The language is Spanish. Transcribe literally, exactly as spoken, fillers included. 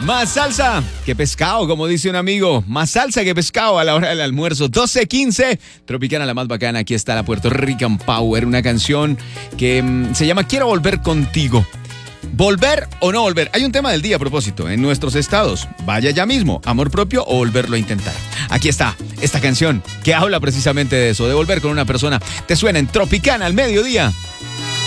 Más salsa que pescado, como dice un amigo. Más salsa que pescado a la hora del almuerzo. doce quince. Tropicana, la más bacana. Aquí está la Puerto Rican Power. Una canción que mmm, se llama Quiero volver contigo. ¿Volver o no volver? Hay un tema del día a propósito en nuestros estados. Vaya ya mismo, amor propio o volverlo a intentar. Aquí está esta canción que habla precisamente de eso, de volver con una persona. Te suena en Tropicana al mediodía.